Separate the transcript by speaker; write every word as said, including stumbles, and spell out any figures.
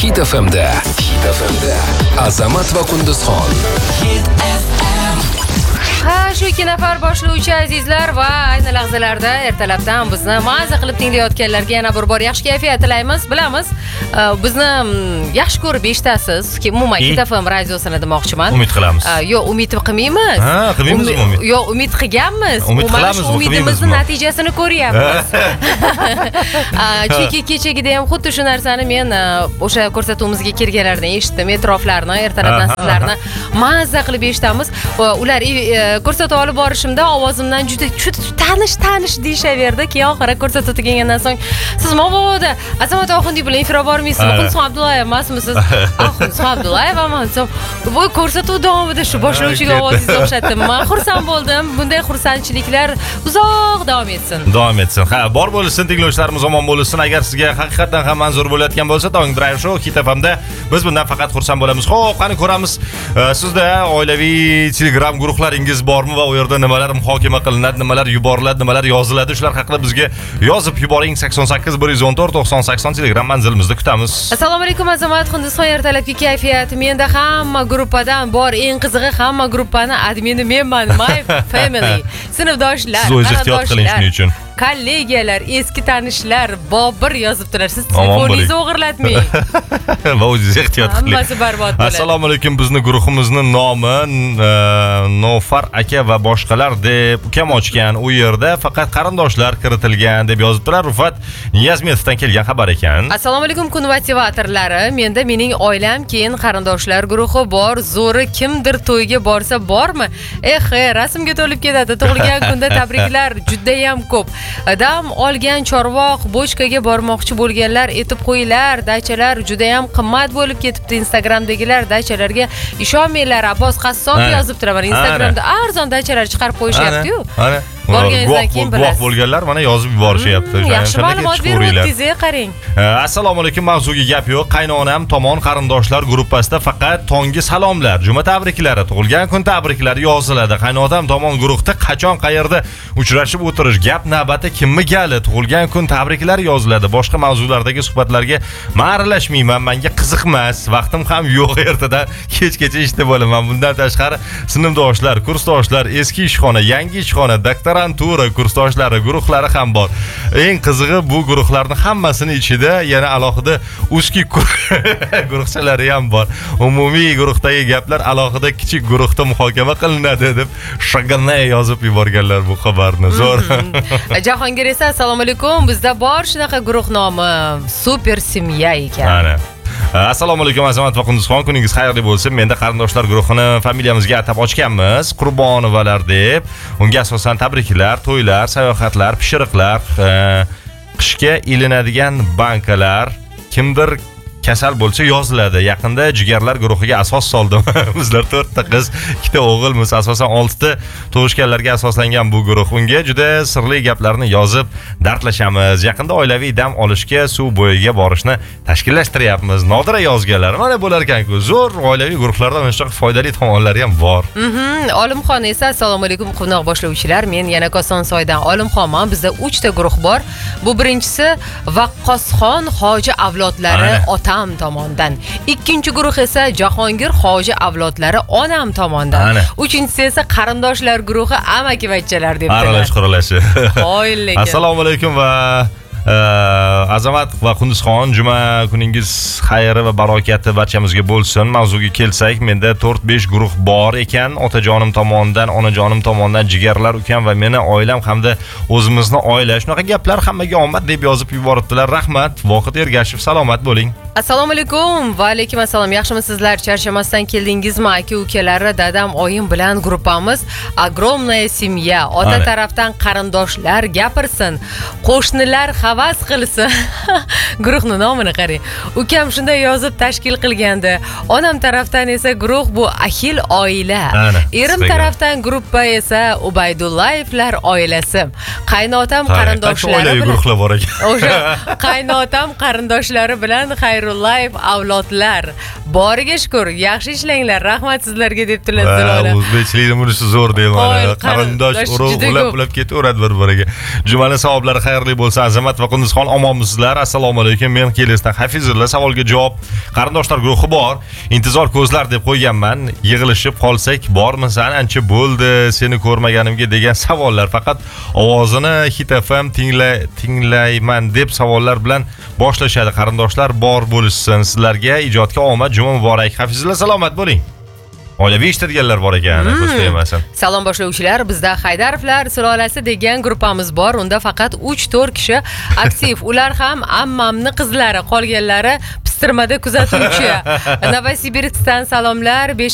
Speaker 1: Hit F M'da Hit F M'da Azamat va Qunduzxon.
Speaker 2: Ha, shu ikki nafar boshlovchi azizlar va ayni lahzalarda ertalabdan bizni maza qilib tinglayotganlarga yana bir bor yaxshi kayfiyat tilaymiz. Bilamiz, bizni yaxshi ko'rib eshitasiz. Umuman Hit F M radiosini demoqchiman.
Speaker 3: Umid qilamiz.
Speaker 2: Yo'q, umid qilmaymiz.
Speaker 3: Ha, qilmaymizmi umid?
Speaker 2: Yo'q, umid qilganmiz.
Speaker 3: Umid qilamizmi,
Speaker 2: umidimizni natijasini ko'ryapmiz. Chunki kechagida ham xuddi shu narsani men o'sha ko'rsatuvimizga kelganlardan eshitdim. E'tiroflarni, ertalabdan sizlarni maza qilib eshitamiz. Ular ko'rsatuv olib borishimda ovozimdan juda tanish tanish deyishaverdi. Keyin oxiri ko'rsatuv tugagandan so'ng siz mabodo Azamat Oxundiy bilan efirga bormaysizmi? Qunduzxon Abdullayev emasmisiz? Qunduzxon Abdullayev emasman. Bu ko'rsatuv davomida shu boshlovchiga ovozingizni o'xshatdim. Men xursand bo'ldim. Bunday xursandchiliklar uzoq davom etsin.
Speaker 3: Davom etsin. Ha, bor bo'lsin, tinglovchilarimiz omon bo'lsin. Agar sizga haqiqatan ham manzur bo'layotgan bo'lsa, Tong Drive Show Hit F M'da biz bundan faqat xursand bo'lamiz. Xo'p, qani ko'ramiz. Sizda oilaviy Telegram guruhlaringiz bormi va u yerda nimalar muhokama qilinadi, nimalar yuboriladi, nimalar yoziladi, shular haqida bizga yozib yuboring. sakson sakkiz bir yuz o'n to'rt to'qson sakson Telegram manzilimizda kutamiz.
Speaker 2: Assalomu alaykum Azamat, Qunduzxon ertalabki kayfiyat. Menda hamma gruppadan bor, eng qizig'i hamma gruppani admini menman. My family. Sinfdoshlar,
Speaker 3: siz o'zingiz ehtiyot qiling shuning uchun.
Speaker 2: Kollegiyalar, eski tanishlar, Bobir yozib turarsiz. Telefoningizni o'g'irlatmang.
Speaker 3: Va o'zingiz ehtiyot qiling.
Speaker 2: Hammasi barbod bo'ladi.
Speaker 3: Assalomu alaykum, bizni guruhimizning nomi Nofar aka va boshqalar deb ukam ochgan. U yerda faqat qarindoshlar kiritilgan deb yozib turar. Rufat Niyazmetovdan kelgan xabar ekan.
Speaker 2: Assalomu alaykum kunmotivatorlari. Menda mening oilam, keyin qarindoshlar guruhi bor. Zo'ri kimdir to'yga borsa bormi? Eh, rasmga to'lib ketadi. Tug'ilgan kunda tabriklar juda ham ko'p. Dam olgan chorvoq bochkaga bormoqchi bo'lganlar etib qo'yinglar. Dachalar juda ham qimmat bo'lib ketibdi. Instagramdagilar dachalarga ishonmanglar. Abbos Qassob yozib turaman. Instagramda arzon dachalar chiqarib qo'yishyapti-yu.
Speaker 3: Ana.
Speaker 2: Borganingizdan keyin bilasiz.
Speaker 3: Guvoh bo'lganlar mana yozib yuborishyapti.
Speaker 2: Yaxshi ma'lumot berib o'tdingiz, qarang.
Speaker 3: Assalomu alaykum, mavzuga gap yo'q. Qaynonam tomon qarindoshlar gruppasida faqat tongi salomlar, juma tabriklari, tug'ilgan kun tabriklari yoziladi. Qaynotam tomon guruhda qachon qayerda uchrashib o'tirish, gap navbati kimmi gali, tug'ilgan kun tabriklari yoziladi. Boshqa mavzulardagi suhbatlarga ma'ralashmayman. Menga qiziqmas, vaqtim ham yo'q. Ertadan kechgacha ishda bo'laman. Bundan tashqari sinfdoshlar, kursdoshlar, eski ishxona, yangi ishxona, doktor tura kursdoshlari guruhlari ham bor. Eng qizig'i bu guruhlarning hammasini ichida yana alohida uski guruhchalari ham bor. Umumiy guruhdagi gaplar alohida kichik guruhda muhokama qilinadi deb shaganay yozib yuborganlar bu xabarni. Zo'r.
Speaker 2: Jahongir esa assalomu alaykum, bizda bor shunaqa guruh nomi Super Semya ekan.
Speaker 3: Mana Assalomu alaykum Azamat va Qunduzxon, kuningiz xayrli bo'lsin. Menda qarindoshlar guruhini familiyamizga atab ochganmiz, Qurbonovalar deb. Unga asosan tabriklar, to'ylar, sayohatlar, pishiriqlar, qishga ilinadigan bankalar, kimdir kasal bo'lsa yoziladi. Yaqinda jigarlar guruhiga asos soldim. Bizlar to'rtta qiz, ikkita o'g'ilmiz. Asosan oltita tug'ishganlarga asoslangan bu guruh. Unga juda sirli gaplarni yozib dardlashamiz. Yaqinda oilaviy dam olishga suv bo'yiga borishni tashkillashtiryapmiz. Nodira yozganlar mana bo'lar ekan-ku. Zo'r oilaviy guruhlarda mana shunaqa foydali tomonlari ham bor.
Speaker 2: Mhm. Olimxon esa assalomu alaykum quvnoq boshlovchilar. Men yana Kosonsoydan Olimxonman. Bizda uchta guruh bor. Bu birinchisi Vaqqosxon hoji avlodlari otam tomonidan. Ikkinchi guruh esa Jahongir hoji avlodlari onam tomonidan. Uchinchisi esa qarindoshlar guruhi amakivachchalar deb ataladi.
Speaker 3: Aralash quralashi.
Speaker 2: Qo'yilgan.
Speaker 3: Assalomu alaykum va Azamat va Qunduzxon, juma kuningiz xayri va barakati barchamizga bo'lsin. Mavzuga kelsak, menda to'rt besh guruh bor ekan. Otajonim tomonidan, onajonim tomonidan jigarlar ukam va meni oilam hamda o'zimizni oila. Shunaqa gaplar hammaga omad deb yozib yuboribdilar. Rahmat, Voqit Ergashev, salomat bo'ling.
Speaker 2: Assalomu alaykum. Va alaykum assalom. Yaxshimisizlar? Charchamasdan keldingizmi? Aka-ukalari, dadam, oyim bilan gruppamiz Огромная семья. Ota tarafdan qarindoshlar gapirsin. Qo'shnilar havas qilsin. Guruhning nomini qarang. Ukam shunday yozib tashkil qilgandi. Onam tarafdan esa guruh bu Ahil oila. Erim tarafdan gruppa esa Ubaydullayevlar oilasi. Qaynotam qarindoshlari bilan
Speaker 3: guruhlar bor ekan.
Speaker 2: O'sha qaynotam qarindoshlari bilan Xayrullayev avlodlar Boriga shukr, yaxshi ishlanglar, rahmat sizlarga debdilar
Speaker 3: Va,
Speaker 2: Zilola.
Speaker 3: O'zbekchilikni bunisi zo'r deyman.
Speaker 2: Oy,
Speaker 3: Qarindosh
Speaker 2: qarindosh
Speaker 3: urug'
Speaker 2: juda
Speaker 3: ulab
Speaker 2: ko'p.
Speaker 3: ulab ketaveradi bir-biriga. Jumani savoblari xayrli bo'lsin. Azamat va Qunduzxon omonmisizlar? Assalomu alaykum. Men Kelesdan Hafizulla. Savolga javob qarindoshlar guruhi bor. Intizor ko'zlar deb qo'yganman. Yig'ilishib qolsak bormisan? Ancha bo'ldi seni ko'rmaganimga degan savollar. Faqat ovozini Hit F M tingla tinglayman deb savollar bilan boshlashadi. Qarindoshlar bor bo'lishsin. Sizlarga ijodga omad, juma muborak. Hafizulla salomat bo'ling. Oilaviy eshitadiganlar bor ekan, ko'zda emasin.
Speaker 2: Salom boshlovchilar, bizda Haydarovlar sulolasi degan guruhimiz bor. Unda faqat uch to'rt kishi aktiv. Ular ham ammamni qizlari, qolganlari pistirmada kuzatuvchi. Novosibirskdan salomlar. besh